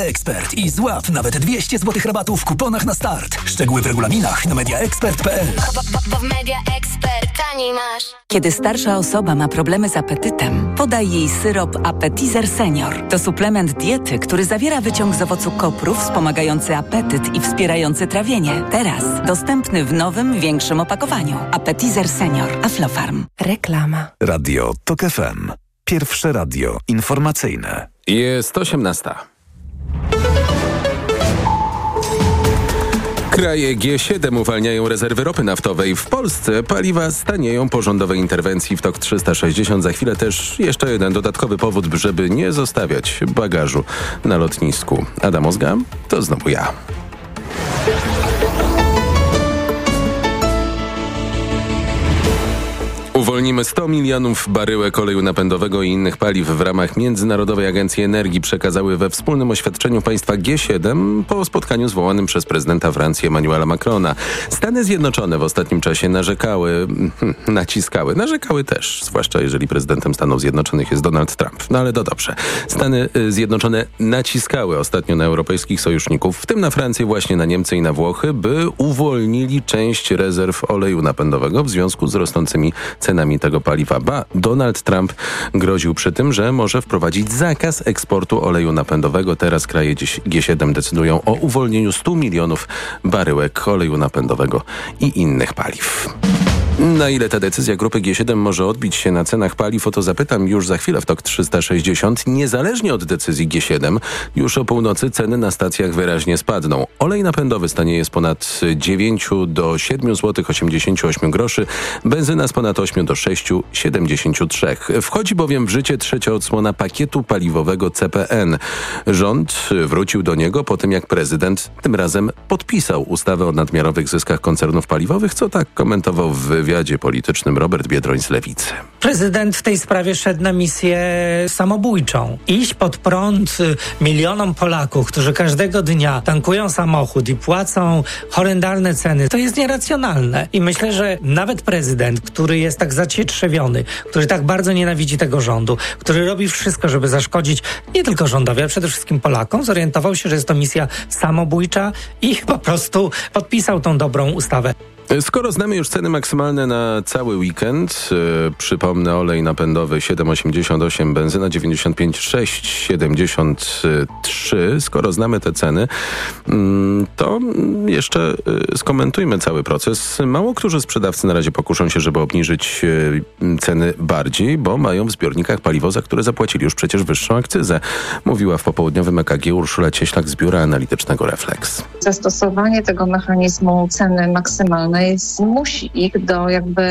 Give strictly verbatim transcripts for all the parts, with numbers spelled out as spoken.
Ekspert i złap nawet dwieście złotych rabatu w kuponach na start. Szczegóły w regulaminach na mediaexpert kropka p l. Bo w Media Expert taniej masz. Kiedy starsza osoba ma problemy z apetytem, podaj jej syrop Appetizer Senior. To suplement diety, który zawiera wyciąg z owocu koprów wspomagający apetyt i wspierający trawienie. Teraz dostępny w nowym, większym opakowaniu. Appetizer Senior. Aflofarm. Reklama. Radio Tok F M. Pierwsze radio informacyjne. Jest osiemnasta. Kraje G siedem uwalniają rezerwy ropy naftowej. W Polsce paliwa stanieją po rządowej interwencji w Tok trzysta sześćdziesiąt. Za chwilę też jeszcze jeden dodatkowy powód, żeby nie zostawiać bagażu na lotnisku. Adam Ozga, to znowu ja. Uwolnimy sto milionów baryłek oleju napędowego i innych paliw w ramach Międzynarodowej Agencji Energii, przekazały we wspólnym oświadczeniu państwa G siedem po spotkaniu zwołanym przez prezydenta Francji Emmanuela Macrona. Stany Zjednoczone w ostatnim czasie narzekały, naciskały, narzekały też, zwłaszcza jeżeli prezydentem Stanów Zjednoczonych jest Donald Trump. No ale to dobrze. Stany Zjednoczone naciskały ostatnio na europejskich sojuszników, w tym na Francję, właśnie na Niemcy i na Włochy, by uwolnili część rezerw oleju napędowego w związku z rosnącymi cenami tego paliwa. Ba, Donald Trump groził przy tym, że może wprowadzić zakaz eksportu oleju napędowego. Teraz kraje G siedem decydują o uwolnieniu stu milionów baryłek oleju napędowego i innych paliw. Na ile ta decyzja grupy G siedem może odbić się na cenach paliw, o to zapytam już za chwilę w Tok trzysta sześćdziesiąt. Niezależnie od decyzji G siedem, już o północy ceny na stacjach wyraźnie spadną. Olej napędowy stanieje z ponad dziewięć do siedmiu złotych osiemdziesięciu ośmiu groszy, benzyna z ponad ośmiu do sześciu złotych siedemdziesięciu trzech. Wchodzi bowiem w życie trzecia odsłona pakietu paliwowego C P N. Rząd wrócił do niego po tym, jak prezydent tym razem podpisał ustawę o nadmiarowych zyskach koncernów paliwowych, co tak komentował w wywiadzie politycznym Robert Biedroń z Lewicy. Prezydent w tej sprawie szedł na misję samobójczą. Iść pod prąd milionom Polaków, którzy każdego dnia tankują samochód i płacą horrendalne ceny, to jest nieracjonalne. I myślę, że nawet prezydent, który jest tak zacietrzewiony, który tak bardzo nienawidzi tego rządu, który robi wszystko, żeby zaszkodzić nie tylko rządowi, ale przede wszystkim Polakom, zorientował się, że jest to misja samobójcza i po prostu podpisał tą dobrą ustawę. Skoro znamy już ceny maksymalne na cały weekend, yy, przypomnę, olej napędowy siedem osiemdziesiąt osiem, benzyna dziewięćdziesiąt pięć sześć siedemdziesiąt trzy. Skoro znamy te ceny, yy, to jeszcze yy, skomentujmy cały proces. Mało którzy sprzedawcy na razie pokuszą się, żeby obniżyć yy, ceny bardziej, bo mają w zbiornikach paliwo, za które zapłacili już przecież wyższą akcyzę. Mówiła w popołudniowym E K G Urszula Cieślak z biura analitycznego Reflex. Zastosowanie tego mechanizmu ceny maksymalnej zmusi ich do jakby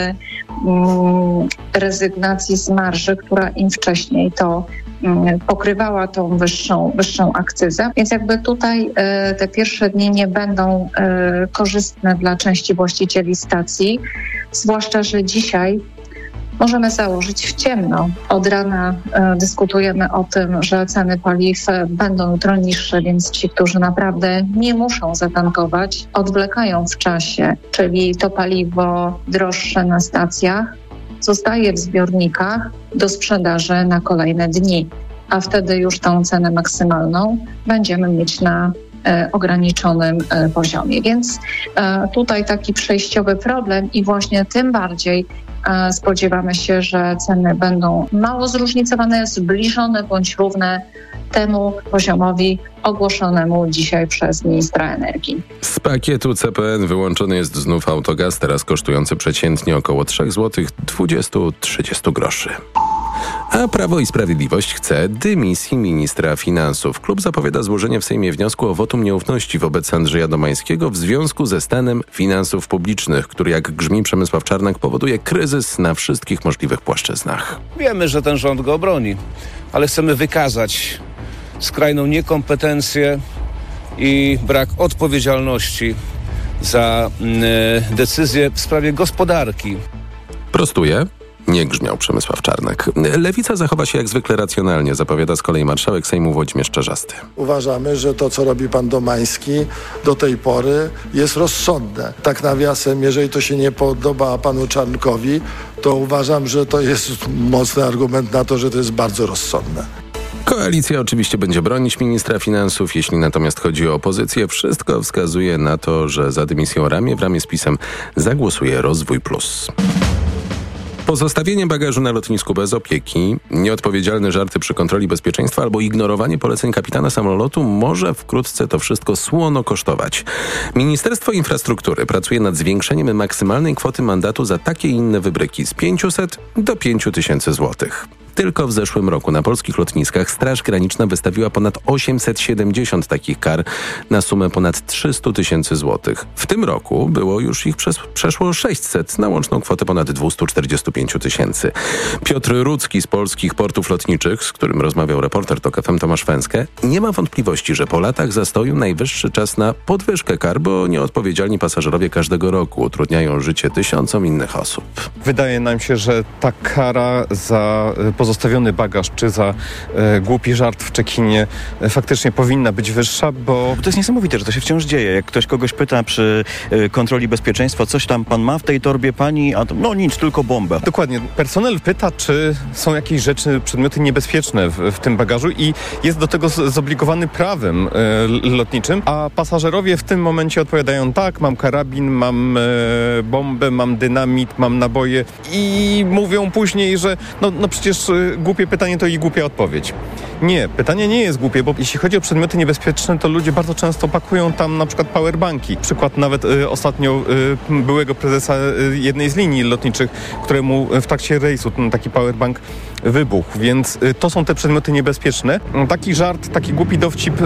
mm, rezygnacji z marży, która im wcześniej to mm, pokrywała tą wyższą, wyższą akcyzę. Więc jakby tutaj y, te pierwsze dni nie będą y, korzystne dla części właścicieli stacji, zwłaszcza że dzisiaj możemy założyć w ciemno. Od rana e, dyskutujemy o tym, że ceny paliw będą jutro niższe, więc ci, którzy naprawdę nie muszą zatankować, odwlekają w czasie, czyli to paliwo droższe na stacjach zostaje w zbiornikach do sprzedaży na kolejne dni, a wtedy już tą cenę maksymalną będziemy mieć na e, ograniczonym e, poziomie. Więc e, tutaj taki przejściowy problem i właśnie tym bardziej spodziewamy się, że ceny będą mało zróżnicowane, zbliżone bądź równe temu poziomowi ogłoszonemu dzisiaj przez ministra energii. Z pakietu C P N wyłączony jest znów autogaz, teraz kosztujący przeciętnie około trzy złote dwadzieścia do trzydziestu groszy. A Prawo i Sprawiedliwość chce dymisji ministra finansów. Klub zapowiada złożenie w Sejmie wniosku o wotum nieufności wobec Andrzeja Domańskiego w związku ze stanem finansów publicznych, który, jak grzmi Przemysław Czarnek, powoduje kryzys na wszystkich możliwych płaszczyznach. Wiemy, że ten rząd go obroni, ale chcemy wykazać skrajną niekompetencję i brak odpowiedzialności za y, decyzje w sprawie gospodarki. Prostuje. Nie grzmiał Przemysław Czarnek. Lewica zachowa się jak zwykle racjonalnie, zapowiada z kolei marszałek Sejmu Włodzimierz Czarzasty. Uważamy, że to, co robi pan Domański do tej pory, jest rozsądne. Tak nawiasem, jeżeli to się nie podoba panu Czarnkowi, to uważam, że to jest mocny argument na to, że to jest bardzo rozsądne. Koalicja oczywiście będzie bronić ministra finansów. Jeśli natomiast chodzi o opozycję, wszystko wskazuje na to, że za dymisją ramię w ramię z PiS-em zagłosuje Rozwój Plus. Pozostawienie bagażu na lotnisku bez opieki, nieodpowiedzialne żarty przy kontroli bezpieczeństwa albo ignorowanie poleceń kapitana samolotu może wkrótce to wszystko słono kosztować. Ministerstwo Infrastruktury pracuje nad zwiększeniem maksymalnej kwoty mandatu za takie i inne wybryki z pięćset do pięciu tysięcy złotych. Tylko w zeszłym roku na polskich lotniskach Straż Graniczna wystawiła ponad osiemset siedemdziesiąt takich kar na sumę ponad trzysta tysięcy złotych. W tym roku było już ich przes- przeszło sześćset na łączną kwotę ponad dwieście czterdzieści pięć tysięcy. Piotr Rudzki z Polskich Portów Lotniczych, z którym rozmawiał reporter TOK F M Tomasz Węskę, nie ma wątpliwości, że po latach zastoju najwyższy czas na podwyżkę kar, bo nieodpowiedzialni pasażerowie każdego roku utrudniają życie tysiącom innych osób. Wydaje nam się, że ta kara za pozostawiony bagaż czy za e, głupi żart w check-inie e, faktycznie powinna być wyższa, bo... To jest niesamowite, że to się wciąż dzieje. Jak ktoś kogoś pyta przy e, kontroli bezpieczeństwa, coś tam pan ma w tej torbie, pani, a to, no nic, tylko bombę. Dokładnie. Personel pyta, czy są jakieś rzeczy, przedmioty niebezpieczne w, w tym bagażu i jest do tego z, zobligowany prawem e, lotniczym, a pasażerowie w tym momencie odpowiadają tak, mam karabin, mam e, bombę, mam dynamit, mam naboje i mówią później, że no, no przecież głupie pytanie to i głupia odpowiedź. Nie, pytanie nie jest głupie, bo jeśli chodzi o przedmioty niebezpieczne, to ludzie bardzo często pakują tam na przykład powerbanki. Przykład nawet y, ostatnio y, byłego prezesa y, jednej z linii lotniczych, któremu w trakcie rejsu ten taki powerbank wybuchł, więc y, to są te przedmioty niebezpieczne. Taki żart, taki głupi dowcip, y,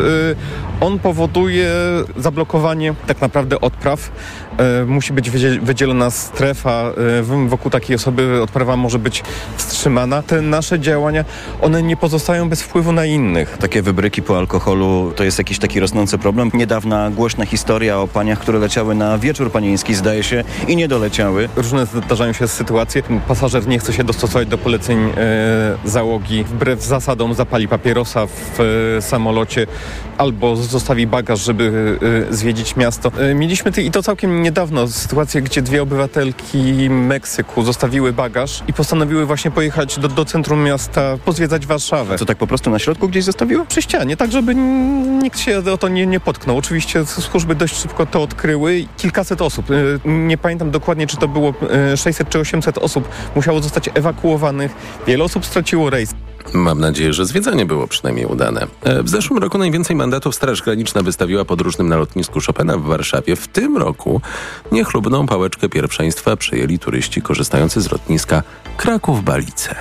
on powoduje zablokowanie tak naprawdę odpraw. Y, musi być wydzielona strefa, y, wokół takiej osoby odprawa może być wstrzymana. Te nasze działania, one nie pozostają bez wpływu na innych. Takie wybryki po alkoholu to jest jakiś taki rosnący problem. Niedawna głośna historia o paniach, które leciały na wieczór panieński, zdaje się, i nie doleciały. Różne zdarzają się sytuacje. Pasażer nie chce się dostosować do poleceń e, załogi. Wbrew zasadom zapali papierosa w e, samolocie albo zostawi bagaż, żeby e, zwiedzić miasto. E, mieliśmy ty, i to całkiem niedawno sytuację, gdzie dwie obywatelki Meksyku zostawiły bagaż i postanowiły właśnie pojechać do, do centrum miasta, pozwiedzać Warszawę. Co, tak po prostu na środku gdzieś zostawiły? Przy ścianie, tak żeby nikt się o to nie, nie potknął. Oczywiście służby dość szybko to odkryły. Kilkaset osób, nie pamiętam dokładnie, czy to było sześćset czy osiemset osób, musiało zostać ewakuowanych. Wiele osób straciło rejs. Mam nadzieję, że zwiedzanie było przynajmniej udane. W zeszłym roku najwięcej mandatów Straż Graniczna wystawiła podróżnym na lotnisku Chopina w Warszawie. W tym roku niechlubną pałeczkę pierwszeństwa przejęli turyści korzystający z lotniska Kraków-Balice.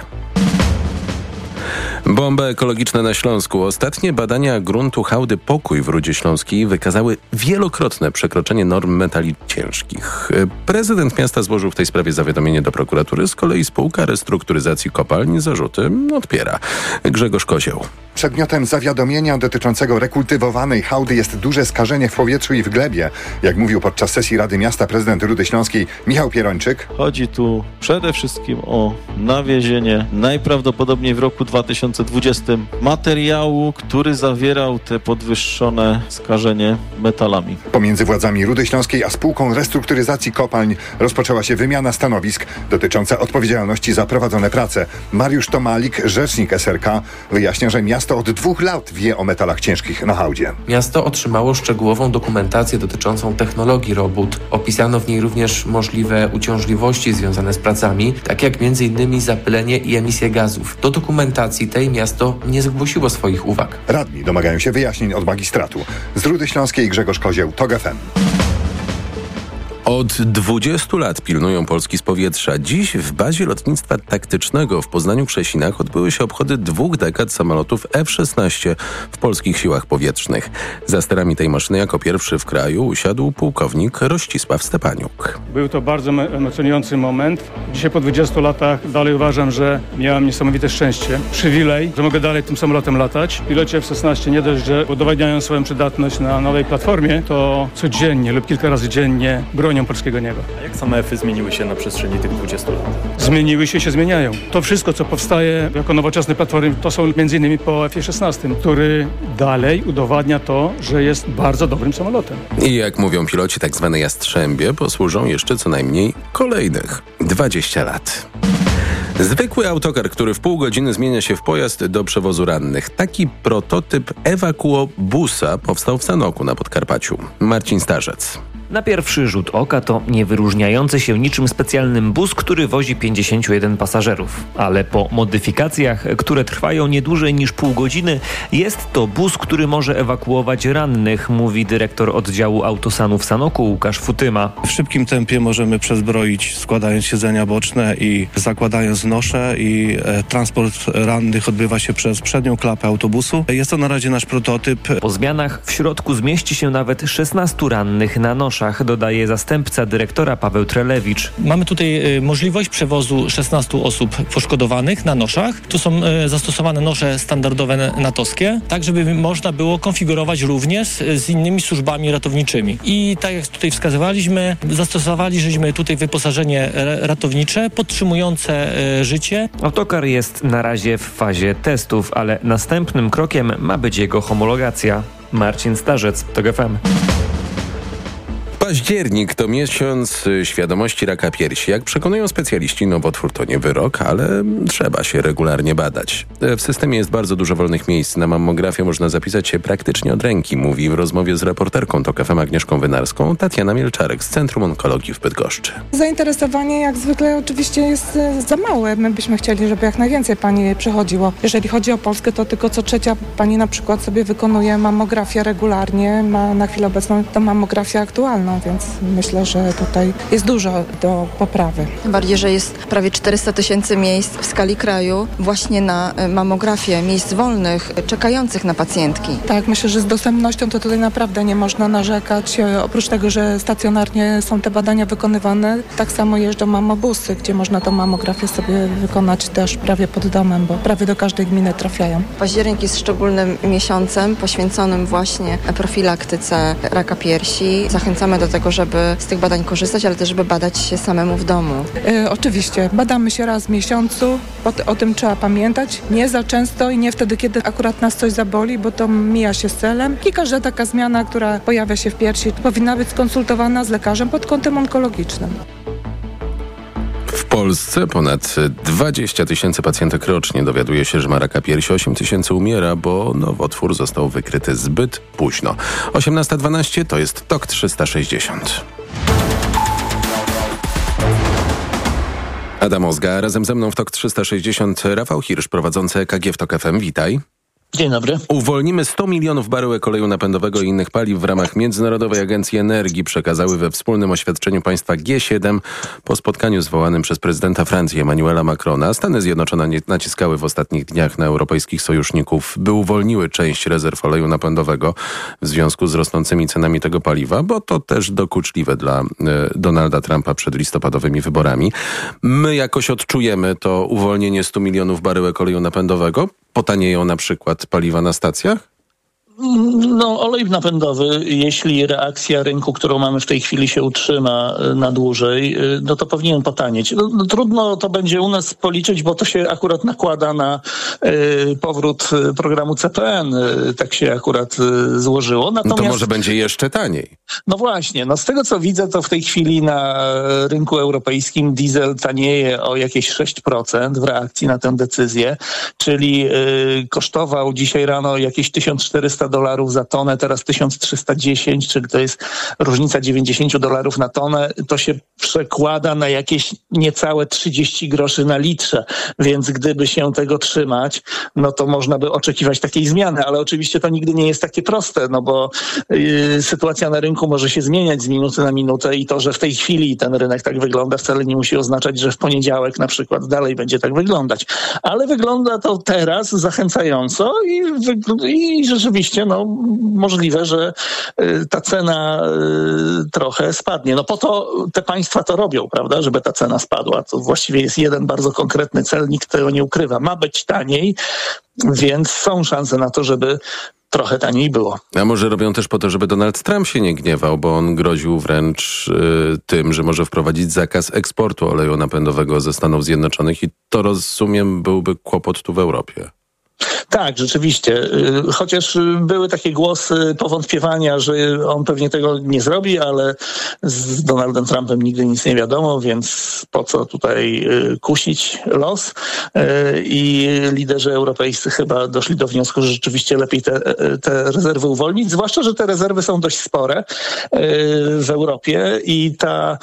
Bomba ekologiczna na Śląsku. Ostatnie badania gruntu hałdy Pokój w Rudzie Śląskiej wykazały wielokrotne przekroczenie norm metali ciężkich. Prezydent miasta złożył w tej sprawie zawiadomienie do prokuratury, z kolei spółka restrukturyzacji kopalń zarzuty odpiera. Grzegorz Kozioł. Przedmiotem zawiadomienia dotyczącego rekultywowanej hałdy jest duże skażenie w powietrzu i w glebie. Jak mówił podczas sesji Rady Miasta prezydent Rudy Śląskiej Michał Pierończyk. Chodzi tu przede wszystkim o nawiezienie najprawdopodobniej w roku dwa tysiące dwudziestym materiału, który zawierał te podwyższone skażenie metalami. Pomiędzy władzami Rudy Śląskiej a spółką restrukturyzacji kopalń rozpoczęła się wymiana stanowisk dotycząca odpowiedzialności za prowadzone prace. Mariusz Tomalik, rzecznik S R K, wyjaśnia, że miasto od dwóch lat wie o metalach ciężkich na hałdzie. Miasto otrzymało szczegółową dokumentację dotyczącą technologii robót. Opisano w niej również możliwe uciążliwości związane z pracami, tak jak między innymi zapylenie i emisję gazów. Do dokumentacji tej miasto nie zgłosiło swoich uwag. Radni domagają się wyjaśnień od magistratu. Z Rudy Śląskiej Grzegorz Kozieł, TOK F M. Od dwudziestu lat pilnują Polski z powietrza. Dziś w bazie lotnictwa taktycznego w Poznaniu-Krzesinach odbyły się obchody dwóch dekad samolotów F szesnaście w polskich siłach powietrznych. Za sterami tej maszyny jako pierwszy w kraju usiadł pułkownik Rościsław Stepaniuk. Był to bardzo emocjonujący moment. Dzisiaj po dwudziestu latach dalej uważam, że miałem niesamowite szczęście, przywilej, że mogę dalej tym samolotem latać. Piloci F szesnaście nie dość, że udowadniają swoją przydatność na nowej platformie, to codziennie lub kilka razy dziennie bronią polskiego nieba. A jak same F-y zmieniły się na przestrzeni tych dwudziestu lat? Zmieniły się, się zmieniają. To wszystko, co powstaje jako nowoczesne platformy, to są między innymi po F szesnaście, który dalej udowadnia to, że jest bardzo dobrym samolotem. I jak mówią piloci, tak zwane jastrzębie posłużą jeszcze co najmniej kolejnych dwadzieścia lat. Zwykły autokar, który w pół godziny zmienia się w pojazd do przewozu rannych. Taki prototyp ewakuobusa powstał w Sanoku na Podkarpaciu. Marcin Starzec. Na pierwszy rzut oka to niewyróżniający się niczym specjalnym bus, który wozi pięćdziesięciu jeden pasażerów. Ale po modyfikacjach, które trwają nie dłużej niż pół godziny, jest to bus, który może ewakuować rannych, mówi dyrektor oddziału Autosanu w Sanoku Łukasz Futyma. W szybkim tempie możemy przezbroić, składając siedzenia boczne i zakładając nosze, i e, transport rannych odbywa się przez przednią klapę autobusu. Jest to na razie nasz prototyp. Po zmianach w środku zmieści się nawet szesnastu rannych na noszach, dodaje zastępca dyrektora Paweł Trelewicz. Mamy tutaj y, możliwość przewozu szesnastu osób poszkodowanych na noszach. Tu są y, zastosowane nosze standardowe natowskie, tak żeby można było konfigurować również y, z innymi służbami ratowniczymi. I tak jak tutaj wskazywaliśmy, zastosowaliśmy tutaj wyposażenie ratownicze podtrzymujące y, życie. Autokar jest na razie w fazie testów, ale następnym krokiem ma być jego homologacja. Marcin Starzec, T O G F M. Październik to miesiąc świadomości raka piersi. Jak przekonują specjaliści, nowotwór to nie wyrok, ale trzeba się regularnie badać. W systemie jest bardzo dużo wolnych miejsc. Na mammografię można zapisać się praktycznie od ręki, mówi w rozmowie z reporterką T O K F M Agnieszką Wynarską Tatiana Mielczarek z Centrum Onkologii w Bydgoszczy. Zainteresowanie jak zwykle oczywiście jest za małe. My byśmy chcieli, żeby jak najwięcej pani przychodziło. Jeżeli chodzi o Polskę, to tylko co trzecia pani na przykład sobie wykonuje mammografię regularnie, ma na chwilę obecną tą mammografię aktualną. Więc myślę, że tutaj jest dużo do poprawy. Tym bardziej, że jest prawie czterysta tysięcy miejsc w skali kraju właśnie na mammografię, miejsc wolnych, czekających na pacjentki. Tak, myślę, że z dostępnością to tutaj naprawdę nie można narzekać. Oprócz tego, że stacjonarnie są te badania wykonywane, tak samo jeżdżą mammobusy, gdzie można tą mammografię sobie wykonać też prawie pod domem, bo prawie do każdej gminy trafiają. Październik jest szczególnym miesiącem poświęconym właśnie profilaktyce raka piersi. Zachęcamy do tego, żeby z tych badań korzystać, ale też żeby badać się samemu w domu. E, oczywiście. Badamy się raz w miesiącu. O, o tym trzeba pamiętać. Nie za często i nie wtedy, kiedy akurat nas coś zaboli, bo to mija się z celem. I każda taka zmiana, która pojawia się w piersi, powinna być skonsultowana z lekarzem pod kątem onkologicznym. W Polsce ponad dwadzieścia tysięcy pacjentek rocznie dowiaduje się, że ma raka piersi. osiem tysięcy umiera, bo nowotwór został wykryty zbyt późno. osiemnasta dwanaście to jest T O K trzysta sześćdziesiąt. Adam Ozga, razem ze mną w T O K trzysta sześćdziesiąt Rafał Hirsch, prowadzący E K G w T O K F M. Witaj. Dzień dobry. Uwolnimy sto milionów baryłek oleju napędowego i innych paliw w ramach Międzynarodowej Agencji Energii, przekazały we wspólnym oświadczeniu państwa G siedem po spotkaniu zwołanym przez prezydenta Francji Emmanuela Macrona. Stany Zjednoczone naciskały w ostatnich dniach na europejskich sojuszników, by uwolniły część rezerw oleju napędowego w związku z rosnącymi cenami tego paliwa, bo to też dokuczliwe dla e, Donalda Trumpa przed listopadowymi wyborami. My jakoś odczujemy to uwolnienie stu milionów baryłek oleju napędowego? Potanieją na przykład paliwa na stacjach? No, olej napędowy, jeśli reakcja rynku, którą mamy w tej chwili, się utrzyma na dłużej, no to powinien potanieć. No, no, trudno to będzie u nas policzyć, bo to się akurat nakłada na y, powrót programu C P N. Y, tak się akurat y, złożyło. Natomiast, no to może będzie jeszcze taniej. No właśnie. No z tego, co widzę, to w tej chwili na rynku europejskim diesel tanieje o jakieś sześć procent w reakcji na tę decyzję, czyli y, kosztował dzisiaj rano jakieś tysiąc czterysta dolarów za tonę, teraz tysiąc trzysta dziesięć, czyli to jest różnica dziewięćdziesiąt dolarów na tonę. To się przekłada na jakieś niecałe trzydzieści groszy na litrze, więc gdyby się tego trzymać, no to można by oczekiwać takiej zmiany, ale oczywiście to nigdy nie jest takie proste, no bo yy, sytuacja na rynku może się zmieniać z minuty na minutę i to, że w tej chwili ten rynek tak wygląda, wcale nie musi oznaczać, że w poniedziałek na przykład dalej będzie tak wyglądać. Ale wygląda to teraz zachęcająco i, i rzeczywiście no, możliwe, że y, ta cena y, trochę spadnie. No po to te państwa to robią, prawda, żeby ta cena spadła. To właściwie jest jeden bardzo konkretny cel, nikt tego nie ukrywa. Ma być taniej, więc są szanse na to, żeby trochę taniej było. A może robią też po to, żeby Donald Trump się nie gniewał, bo on groził wręcz y, tym, że może wprowadzić zakaz eksportu oleju napędowego ze Stanów Zjednoczonych i to, rozumiem, byłby kłopot tu w Europie. Tak, rzeczywiście. Chociaż były takie głosy powątpiewania, że on pewnie tego nie zrobi, ale z Donaldem Trumpem nigdy nic nie wiadomo, więc po co tutaj kusić los? I liderzy europejscy chyba doszli do wniosku, że rzeczywiście lepiej te, te rezerwy uwolnić, zwłaszcza, że te rezerwy są dość spore w Europie i ta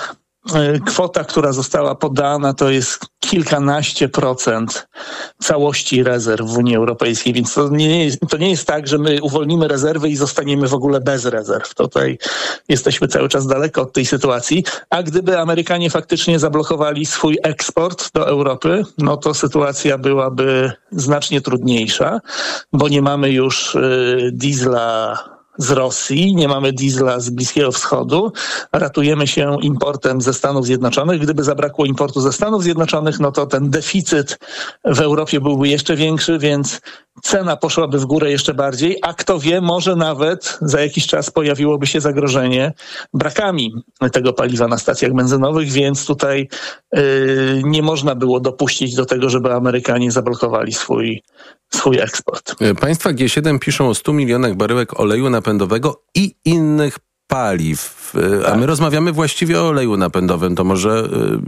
kwota, która została podana, to jest kilkanaście procent całości rezerw w Unii Europejskiej, więc to nie jest, to nie jest tak, że my uwolnimy rezerwy i zostaniemy w ogóle bez rezerw. Tutaj jesteśmy cały czas daleko od tej sytuacji, a gdyby Amerykanie faktycznie zablokowali swój eksport do Europy, no to sytuacja byłaby znacznie trudniejsza, bo nie mamy już y, diesla z Rosji, nie mamy diesla z Bliskiego Wschodu, ratujemy się importem ze Stanów Zjednoczonych. Gdyby zabrakło importu ze Stanów Zjednoczonych, no to ten deficyt w Europie byłby jeszcze większy, więc cena poszłaby w górę jeszcze bardziej, a kto wie, może nawet za jakiś czas pojawiłoby się zagrożenie brakami tego paliwa na stacjach benzynowych, więc tutaj yy, nie można było dopuścić do tego, żeby Amerykanie zablokowali swój swój eksport. Państwa G siedem piszą o stu milionach baryłek oleju napędowego i innych paliw. A my rozmawiamy właściwie o oleju napędowym. To może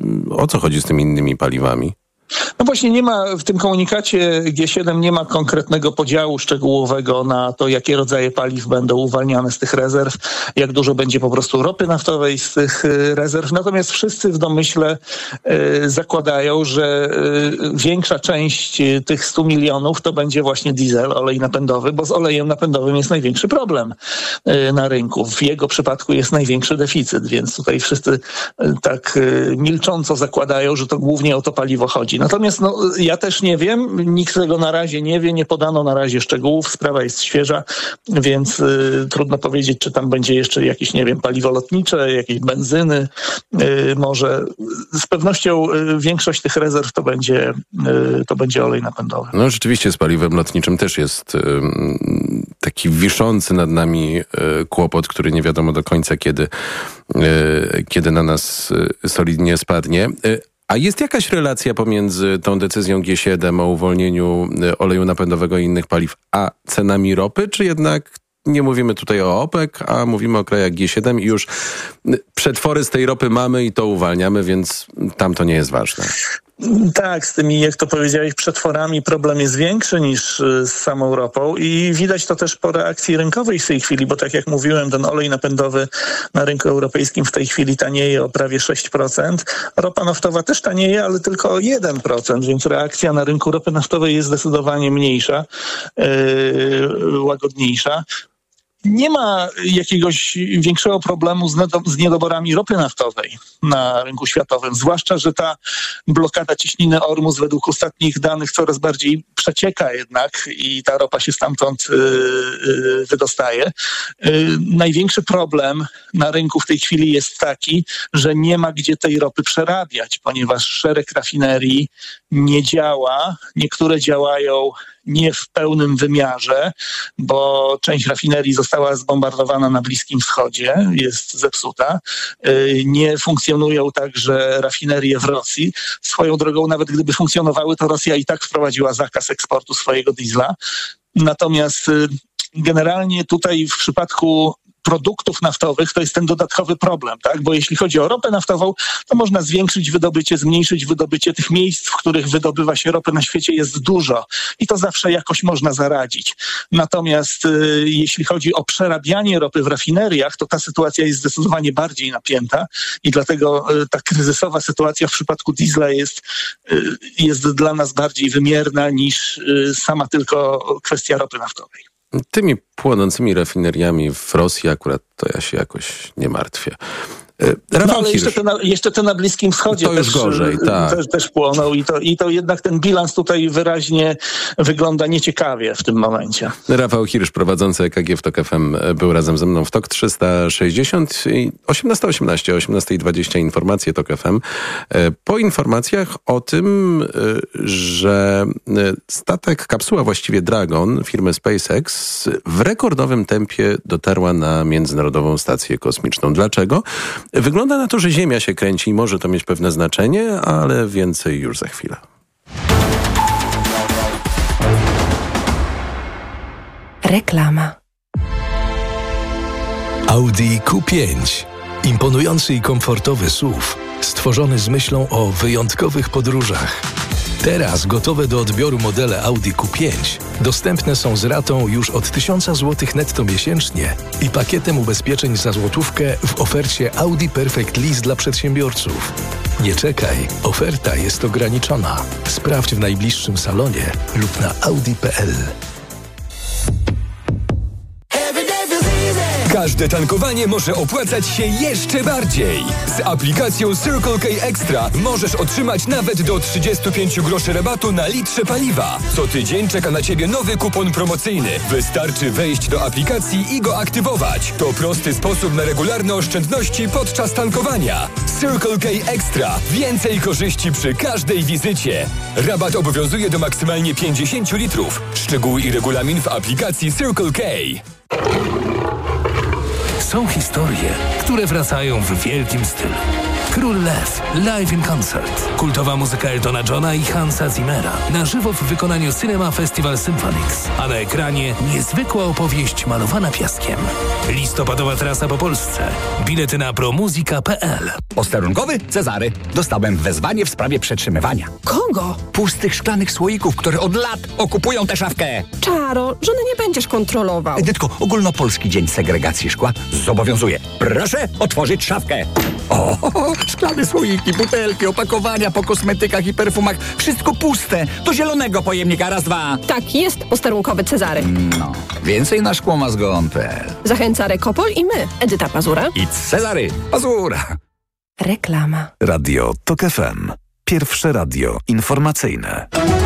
o co chodzi z tymi innymi paliwami? No właśnie nie ma w tym komunikacie G siedem nie ma konkretnego podziału szczegółowego na to, jakie rodzaje paliw będą uwalniane z tych rezerw, jak dużo będzie po prostu ropy naftowej z tych rezerw. Natomiast wszyscy w domyśle y, zakładają, że y, większa część tych stu milionów to będzie właśnie diesel, olej napędowy, bo z olejem napędowym jest największy problem y, na rynku. W jego przypadku jest największy deficyt, więc tutaj wszyscy y, tak y, milcząco zakładają, że to głównie o to paliwo chodzi. Natomiast no, ja też nie wiem, nikt tego na razie nie wie, nie podano na razie szczegółów, sprawa jest świeża, więc y, trudno powiedzieć, czy tam będzie jeszcze jakieś, nie wiem, paliwo lotnicze, jakieś benzyny, y, może. Z pewnością y, większość tych rezerw to będzie, y, to będzie olej napędowy. No rzeczywiście z paliwem lotniczym też jest y, taki wiszący nad nami y, kłopot, który nie wiadomo do końca kiedy, y, kiedy na nas y, solidnie spadnie. Y, A jest jakaś relacja pomiędzy tą decyzją G siedem o uwolnieniu oleju napędowego i innych paliw, a cenami ropy, czy jednak nie mówimy tutaj o OPEC, a mówimy o krajach G siedem i już przetwory z tej ropy mamy i to uwalniamy, więc tam to nie jest ważne? Tak, z tymi, jak to powiedziałeś, przetworami problem jest większy niż z samą ropą i widać to też po reakcji rynkowej w tej chwili, bo tak jak mówiłem, ten olej napędowy na rynku europejskim w tej chwili tanieje o prawie sześć procent. Ropa naftowa też tanieje, ale tylko o jeden procent, więc reakcja na rynku ropy naftowej jest zdecydowanie mniejsza, yy, łagodniejsza. Nie ma jakiegoś większego problemu z, nedo, z niedoborami ropy naftowej na rynku światowym, zwłaszcza, że ta blokada cieśniny Ormus według ostatnich danych coraz bardziej przecieka jednak i ta ropa się stamtąd y, y, wydostaje. Y, największy problem na rynku w tej chwili jest taki, że nie ma gdzie tej ropy przerabiać, ponieważ szereg rafinerii nie działa, niektóre działają nie w pełnym wymiarze, bo część rafinerii została zbombardowana na Bliskim Wschodzie, jest zepsuta. Nie funkcjonują także rafinerie w Rosji. Swoją drogą, nawet gdyby funkcjonowały, to Rosja i tak wprowadziła zakaz eksportu swojego diesla. Natomiast generalnie tutaj w przypadku produktów naftowych to jest ten dodatkowy problem, tak? Bo jeśli chodzi o ropę naftową, to można zwiększyć wydobycie, zmniejszyć wydobycie. Tych miejsc, w których wydobywa się ropę na świecie jest dużo i to zawsze jakoś można zaradzić. Natomiast y, jeśli chodzi o przerabianie ropy w rafineriach, to ta sytuacja jest zdecydowanie bardziej napięta i dlatego y, ta kryzysowa sytuacja w przypadku diesla jest, y, jest dla nas bardziej wymierna niż y, sama tylko kwestia ropy naftowej. Tymi płonącymi rafineriami w Rosji akurat to ja się jakoś nie martwię. No, ale jeszcze te, na, jeszcze te na Bliskim Wschodzie to już też, gorzej, tak. też, też płoną i to, i to jednak ten bilans tutaj wyraźnie wygląda nieciekawie w tym momencie. Rafał Hirsch, prowadzący E K G w TOK F M, był razem ze mną w TOK trzysta sześćdziesiąt. osiemnasta osiemnaście, osiemnasta dwadzieścia informacje TOK F M. Po informacjach o tym, że statek, kapsuła właściwie Dragon firmy SpaceX w rekordowym tempie dotarła na Międzynarodową Stację Kosmiczną. Dlaczego? Wygląda na to, że Ziemia się kręci i może to mieć pewne znaczenie, ale więcej już za chwilę. Reklama. Audi Q pięć. Imponujący i komfortowy S U V, stworzony z myślą o wyjątkowych podróżach. Teraz gotowe do odbioru modele Audi Q pięć dostępne są z ratą już od tysiąc złotych netto miesięcznie i pakietem ubezpieczeń za złotówkę w ofercie Audi Perfect Lease dla przedsiębiorców. Nie czekaj, oferta jest ograniczona. Sprawdź w najbliższym salonie lub na audi kropka p l. Każde tankowanie może opłacać się jeszcze bardziej. Z aplikacją Circle K Extra możesz otrzymać nawet do trzydzieści pięć groszy rabatu na litrze paliwa. Co tydzień czeka na Ciebie nowy kupon promocyjny. Wystarczy wejść do aplikacji i go aktywować. To prosty sposób na regularne oszczędności podczas tankowania. Circle K Extra. Więcej korzyści przy każdej wizycie. Rabat obowiązuje do maksymalnie pięćdziesiąt litrów. Szczegóły i regulamin w aplikacji Circle K. Są historie, które wracają w wielkim stylu. Król Lew, live in concert. Kultowa muzyka Eltona Johna i Hansa Zimmera. Na żywo w wykonaniu Cinema Festival Symphonics. A na ekranie niezwykła opowieść malowana piaskiem. Listopadowa trasa po Polsce. Bilety na promuzika kropka p l. Posterunkowy Cezary. Dostałem wezwanie w sprawie przetrzymywania. Kogo? Pustych szklanych słoików, które od lat okupują tę szafkę. Czaro, żony nie będziesz kontrolował. Edytko, ogólnopolski dzień segregacji szkła zobowiązuje. Proszę otworzyć szafkę. O, szklane słoiki, butelki, opakowania po kosmetykach i perfumach. Wszystko puste. Do zielonego pojemnika. Raz, dwa. Tak, jest posterunkowy Cezary. No, więcej na szkłomazgon kropka p l. Zachęca Rekopol i my, Edyta Pazura i Cezary Pazura. Reklama. Radio Tok F M. Pierwsze radio informacyjne.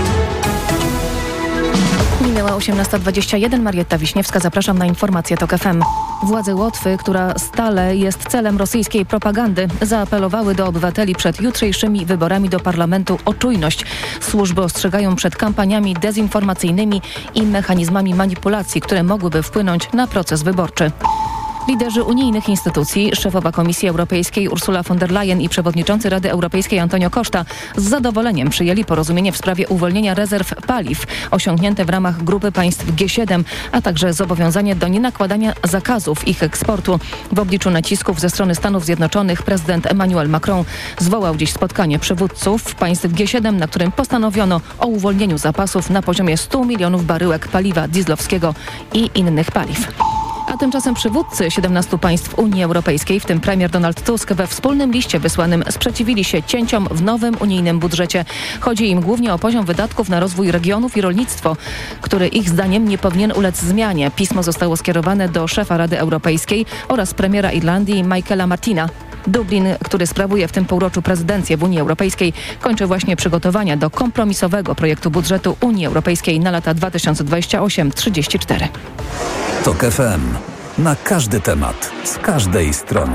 Minęła osiemnasta dwadzieścia jeden. Marietta Wiśniewska, zapraszam na informację Tok F M. Władze Łotwy, która stale jest celem rosyjskiej propagandy, zaapelowały do obywateli przed jutrzejszymi wyborami do parlamentu o czujność. Służby ostrzegają przed kampaniami dezinformacyjnymi i mechanizmami manipulacji, które mogłyby wpłynąć na proces wyborczy. Liderzy unijnych instytucji, szefowa Komisji Europejskiej Ursula von der Leyen i przewodniczący Rady Europejskiej Antonio Costa z zadowoleniem przyjęli porozumienie w sprawie uwolnienia rezerw paliw osiągnięte w ramach grupy państw G siedem, a także zobowiązanie do nienakładania zakazów ich eksportu. W obliczu nacisków ze strony Stanów Zjednoczonych prezydent Emmanuel Macron zwołał dziś spotkanie przywódców państw G siedem, na którym postanowiono o uwolnieniu zapasów na poziomie stu milionów baryłek paliwa dieslowskiego i innych paliw. A tymczasem przywódcy siedemnastu państw Unii Europejskiej, w tym premier Donald Tusk, we wspólnym liście wysłanym sprzeciwili się cięciom w nowym unijnym budżecie. Chodzi im głównie o poziom wydatków na rozwój regionów i rolnictwo, który ich zdaniem nie powinien ulec zmianie. Pismo zostało skierowane do szefa Rady Europejskiej oraz premiera Irlandii Michaela Martina. Dublin, który sprawuje w tym półroczu prezydencję w Unii Europejskiej, kończy właśnie przygotowania do kompromisowego projektu budżetu Unii Europejskiej na lata dwa tysiące dwudziesty ósmy do trzydziestego czwartego. Tok F M. Na każdy temat, z każdej strony.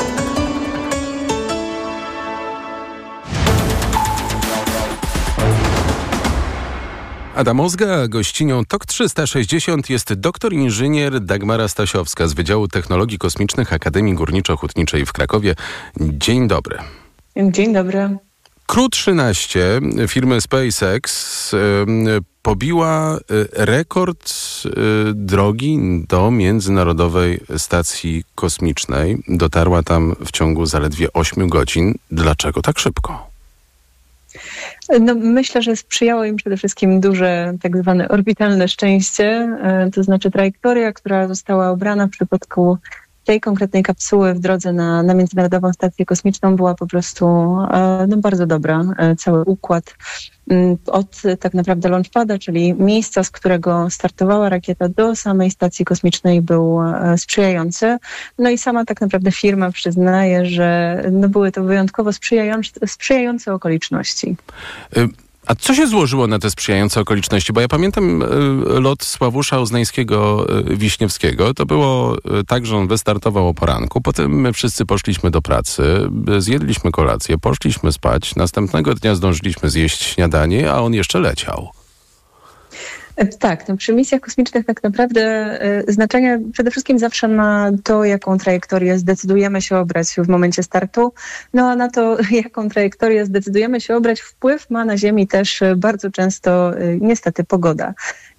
Ada Mozga, gościnią Tok trzysta sześćdziesiąt jest doktor inżynier Dagmara Stasiowska z Wydziału Technologii Kosmicznych Akademii Górniczo-Hutniczej w Krakowie. Dzień dobry. Dzień dobry. Crew trzynaście firmy SpaceX y, pobiła rekord y, drogi do Międzynarodowej Stacji Kosmicznej. Dotarła tam w ciągu zaledwie ośmiu godzin. Dlaczego tak szybko? No, myślę, że sprzyjało im przede wszystkim duże tak zwane orbitalne szczęście, to znaczy trajektoria, która została obrana w przypadku tej konkretnej kapsuły w drodze na, na Międzynarodową Stację Kosmiczną była po prostu no, bardzo dobra. Cały układ od tak naprawdę launchpada, czyli miejsca, z którego startowała rakieta do samej stacji kosmicznej, był sprzyjający. No i sama tak naprawdę firma przyznaje, że no, były to wyjątkowo sprzyjające, sprzyjające okoliczności. Y- A co się złożyło na te sprzyjające okoliczności? Bo ja pamiętam y, lot Sławusza Uznańskiego y, Wiśniewskiego. To było y, tak, że on wystartował o poranku. Potem my wszyscy poszliśmy do pracy, y, zjedliśmy kolację, poszliśmy spać. Następnego dnia zdążyliśmy zjeść śniadanie, a on jeszcze leciał. Tak, no przy misjach kosmicznych tak naprawdę y, znaczenie przede wszystkim zawsze ma to, jaką trajektorię zdecydujemy się obrać w momencie startu. No a na to, jaką trajektorię zdecydujemy się obrać, wpływ ma na Ziemi też bardzo często y, niestety pogoda.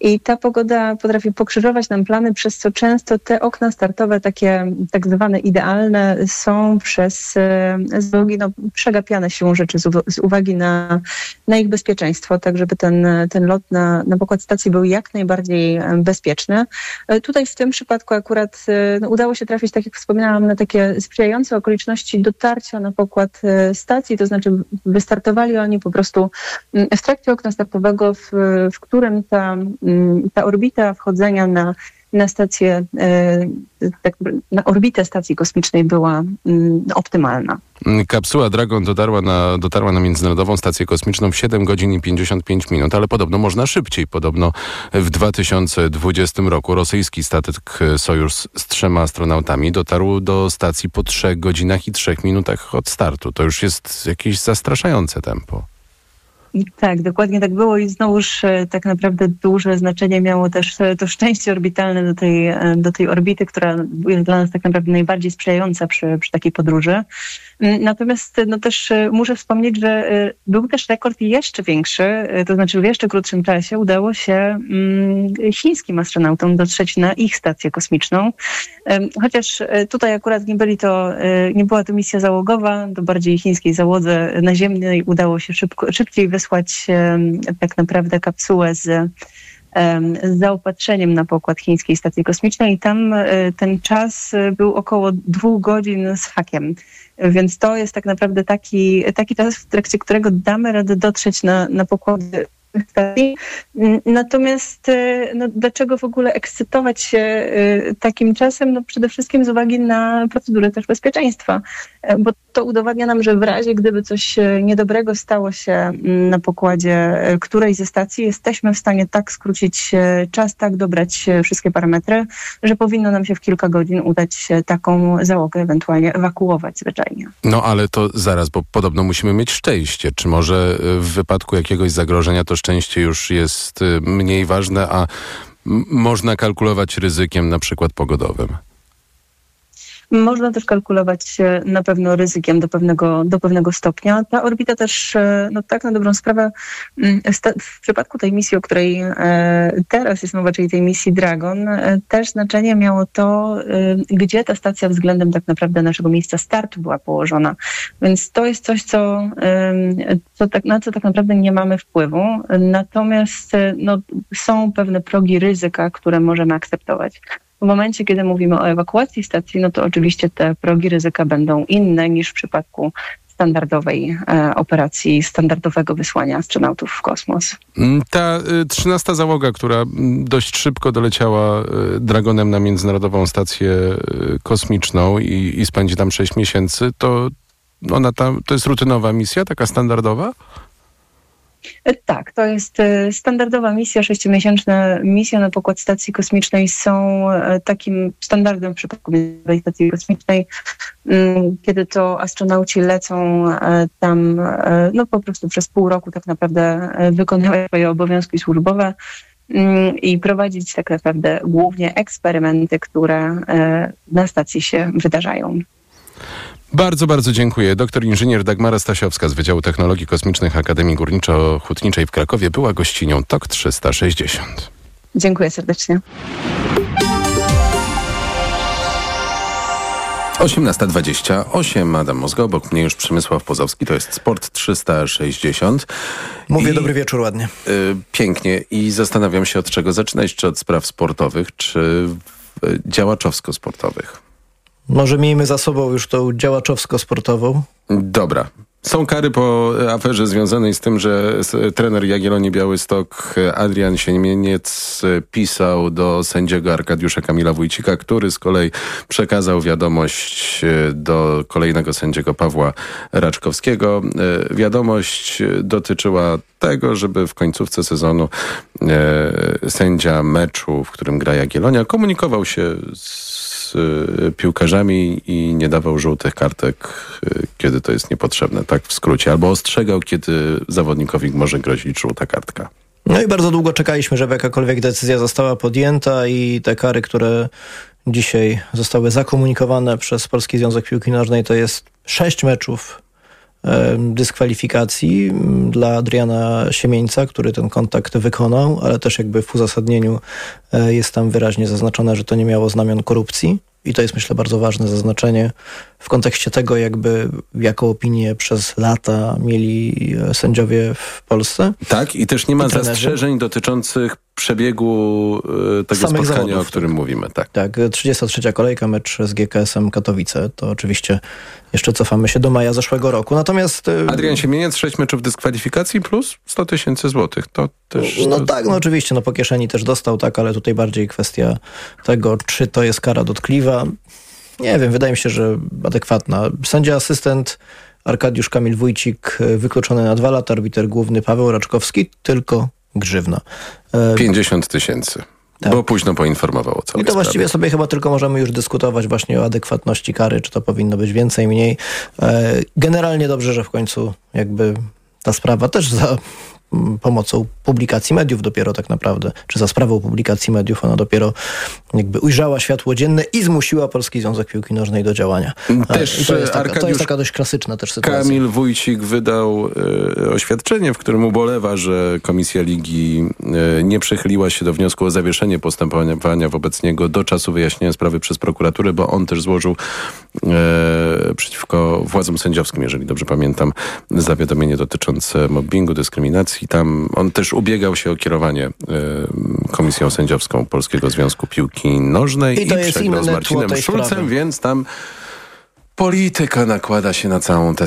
I ta pogoda potrafi pokrzyżować nam plany, przez co często te okna startowe, takie tak zwane idealne, są przez z uwagi, no, przegapiane siłą rzeczy z, uw- z uwagi na, na ich bezpieczeństwo, tak żeby ten, ten lot na, na pokład stacji był jak najbardziej bezpieczny. Tutaj w tym przypadku akurat no, udało się trafić, tak jak wspominałam, na takie sprzyjające okoliczności dotarcia na pokład stacji, to znaczy wystartowali oni po prostu w trakcie okna startowego, w, w którym ta, ta orbita wchodzenia na, na stację, tak, na orbitę stacji kosmicznej była optymalna. Kapsuła Dragon dotarła na, dotarła na Międzynarodową Stację Kosmiczną w siedem godzin i pięćdziesiąt pięć minut, ale podobno można szybciej. Podobno w dwa tysiące dwudziestym roku rosyjski statek Sojus z trzema astronautami dotarł do stacji po trzech godzinach i trzech minutach od startu. To już jest jakieś zastraszające tempo. Tak, dokładnie tak było i znowuż tak naprawdę duże znaczenie miało też to szczęście orbitalne do tej, do tej orbity, która jest dla nas tak naprawdę najbardziej sprzyjająca przy, przy takiej podróży. Natomiast no też muszę wspomnieć, że był też rekord jeszcze większy, to znaczy w jeszcze krótszym czasie udało się chińskim astronautom dotrzeć na ich stację kosmiczną. Chociaż tutaj akurat nie byli to, nie była to misja załogowa, to bardziej chińskiej załodze naziemnej udało się szybko, szybciej wysłać tak naprawdę kapsułę z z zaopatrzeniem na pokład chińskiej stacji kosmicznej i tam ten czas był około dwóch godzin z hakiem. Więc to jest tak naprawdę taki, taki czas, w trakcie którego damy radę dotrzeć na, na pokład stacji. Natomiast no, dlaczego w ogóle ekscytować się takim czasem? No przede wszystkim z uwagi na procedury też bezpieczeństwa, bo to udowadnia nam, że w razie gdyby coś niedobrego stało się na pokładzie którejś ze stacji, jesteśmy w stanie tak skrócić czas, tak dobrać wszystkie parametry, że powinno nam się w kilka godzin udać taką załogę ewentualnie ewakuować zwyczajnie. No ale to zaraz, bo podobno musimy mieć szczęście. Czy może w wypadku jakiegoś zagrożenia to szczęście już jest mniej ważne, a m- można kalkulować ryzykiem na przykład pogodowym? Można też kalkulować na pewno ryzykiem do pewnego, do pewnego stopnia. Ta orbita też, no tak na dobrą sprawę, w przypadku tej misji, o której teraz jest mowa, czyli tej misji Dragon, też znaczenie miało to, gdzie ta stacja względem tak naprawdę naszego miejsca startu była położona. Więc to jest coś, co, co tak, na co tak naprawdę nie mamy wpływu. Natomiast no, są pewne progi ryzyka, które możemy akceptować. W momencie, kiedy mówimy o ewakuacji stacji, no to oczywiście te progi ryzyka będą inne niż w przypadku standardowej e, operacji, standardowego wysłania astronautów w kosmos. Ta y, trzynasta załoga, która dość szybko doleciała y, Dragonem na Międzynarodową Stację y, Kosmiczną i, i spędzi tam sześć miesięcy, to ona tam, to jest rutynowa misja, taka standardowa? Tak, to jest standardowa misja, sześciomiesięczne misje na pokład stacji kosmicznej są takim standardem w przypadku Międzynarodowej Stacji Kosmicznej, kiedy to astronauci lecą tam no po prostu przez pół roku tak naprawdę wykonywać swoje obowiązki służbowe i prowadzić tak naprawdę głównie eksperymenty, które na stacji się wydarzają. Bardzo, bardzo dziękuję. Doktor inżynier Dagmara Stasiowska z Wydziału Technologii Kosmicznych Akademii Górniczo-Hutniczej w Krakowie była gościnią T O K trzysta sześćdziesiąt. Dziękuję serdecznie. osiemnasta dwadzieścia osiem. Adam Mozga, obok mnie już Przemysław Pozowski. To jest Sport trzysta sześćdziesiąt. Mówię I, dobry wieczór ładnie. Y, pięknie. I zastanawiam się, od czego zaczynać. Czy od spraw sportowych, czy y, działaczowsko-sportowych? Może miejmy za sobą już tą działaczowsko-sportową. Dobra. Są kary po aferze związanej z tym, że trener Jagiellonii Białystok Adrian Siemieniec pisał do sędziego Arkadiusza Kamila Wójcika, który z kolei przekazał wiadomość do kolejnego sędziego Pawła Raczkowskiego. Wiadomość dotyczyła tego, żeby w końcówce sezonu sędzia meczu, w którym gra Jagiellonia, komunikował się z piłkarzami i nie dawał żółtych kartek, kiedy to jest niepotrzebne, tak w skrócie. Albo ostrzegał, kiedy zawodnikowi może grozić żółta kartka. No i bardzo długo czekaliśmy, żeby jakakolwiek decyzja została podjęta i te kary, które dzisiaj zostały zakomunikowane przez Polski Związek Piłki Nożnej, to jest sześć meczów dyskwalifikacji dla Adriana Siemieńca, który ten kontakt wykonał, ale też jakby w uzasadnieniu jest tam wyraźnie zaznaczone, że to nie miało znamion korupcji. I to jest, myślę, bardzo ważne zaznaczenie w kontekście tego, jakby jaką opinię przez lata mieli sędziowie w Polsce. Tak, i też nie ma I zastrzeżeń dotyczących przebiegu y, tego Samych spotkania, zawodów, o którym tak. mówimy. Tak. Tak, trzydziesta trzecia kolejka, mecz z G K S-em Katowice. To oczywiście jeszcze cofamy się do maja zeszłego roku. Natomiast... Adrian Siemieniec, sześć meczów dyskwalifikacji plus sto tysięcy złotych. To też... No to... tak, no oczywiście, no po kieszeni też dostał, tak, ale tutaj bardziej kwestia tego, czy to jest kara dotkliwa. Nie wiem, wydaje mi się, że adekwatna. Sędzia asystent Arkadiusz Kamil Wójcik wykluczony na dwa lata, arbiter główny Paweł Raczkowski, tylko grzywna. pięćdziesiąt tysięcy. Tak. Bo późno poinformował o całej I to sprawie. właściwie sobie chyba tylko możemy już dyskutować właśnie o adekwatności kary, czy to powinno być więcej, mniej. Generalnie dobrze, że w końcu jakby ta sprawa też za pomocą publikacji mediów dopiero tak naprawdę, czy za sprawą publikacji mediów ona dopiero jakby ujrzała światło dzienne i zmusiła Polski Związek Piłki Nożnej do działania. Też I to jest, taka, Arkadiusz to jest taka dość klasyczna też sytuacja. Kamil Wójcik wydał y, oświadczenie, w którym ubolewa, że Komisja Ligi y, nie przychyliła się do wniosku o zawieszenie postępowania wobec niego do czasu wyjaśnienia sprawy przez prokuraturę, bo on też złożył y, przeciwko władzom sędziowskim, jeżeli dobrze pamiętam, zawiadomienie dotyczące mobbingu, dyskryminacji. Tam on też ubiegał się o kierowanie y, Komisją Sędziowską Polskiego Związku Piłki Nożnej i, to i jest przegrał z Marcinem Szulcem, sprawy. więc tam polityka nakłada się na całą tę